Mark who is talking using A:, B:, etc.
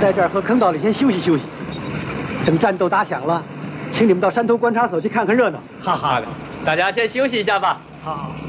A: 在这儿和坑道里先休息休息，等战斗打响了，请你们到山头观察所去看看热闹。
B: 好的，大家先休息一下吧。
A: 好。